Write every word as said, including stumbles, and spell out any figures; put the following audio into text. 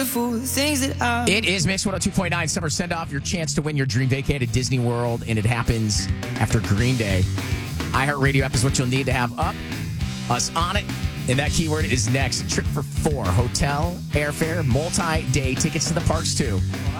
It is Mix one oh two point nine Summer Send Off, your chance to win your dream vacation at Disney World, and it happens after Green Day. iHeartRadio app is what you'll need to have up, us on it, and that keyword is next. Trip for four, hotel, airfare, multi-day tickets to the parks too.